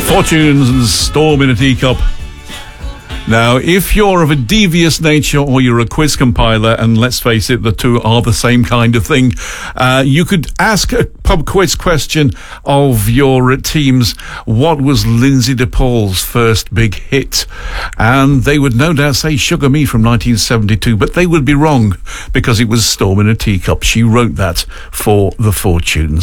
Fortunes and Storm in a Teacup. Now, if you're of a devious nature or you're a quiz compiler, and let's face it, the two are the same kind of thing, you could ask a pub quiz question of your teams, what was Lindsay DePaul's first big hit? And they would no doubt say Sugar Me from 1972, but they would be wrong, because it was Storm in a Teacup. She wrote that for the Fortunes.